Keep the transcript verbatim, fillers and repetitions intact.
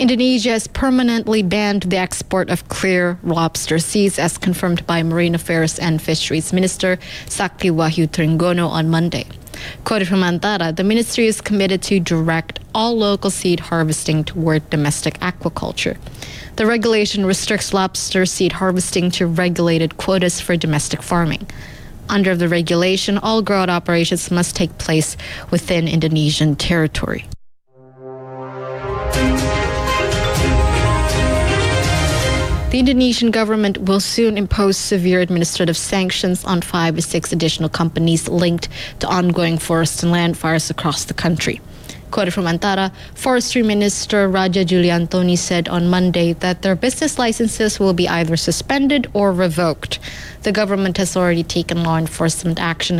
Indonesia has permanently banned the export of clear lobster seeds, as confirmed by Marine Affairs and Fisheries Minister Sakti Wahyu Trenggono on Monday. Quoted from Antara, the ministry is committed to direct all local seed harvesting toward domestic aquaculture. The regulation restricts lobster seed harvesting to regulated quotas for domestic farming. Under the regulation, all grow-out operations must take place within Indonesian territory. The Indonesian government will soon impose severe administrative sanctions on five to six additional companies linked to ongoing forest and land fires across the country. Quoted from Antara, Forestry Minister Raja Juliantoni said on Monday that their business licenses will be either suspended or revoked. The government has already taken law enforcement action